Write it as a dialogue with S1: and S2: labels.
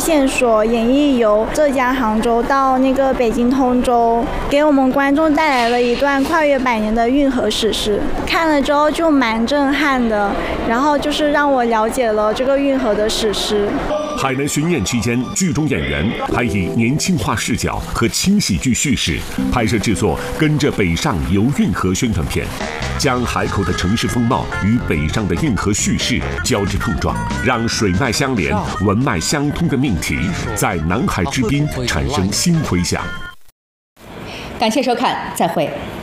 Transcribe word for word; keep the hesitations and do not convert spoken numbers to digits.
S1: 线索演绎由浙江杭州到那个北京通州，给我们观众带来了一段跨越百年的运河史诗。看了之后就蛮震撼的，然后就是让我了解了这个运河的史诗。
S2: 海南巡演期间，剧中演员还以年轻化视角和轻喜剧叙事拍摄制作《跟着北上游运河》宣传片，将海口的城市风貌与北上的运河叙事交织碰撞，让水脉相连、文脉相通的命题在南海之滨产生新回响。
S3: 感谢收看，再会。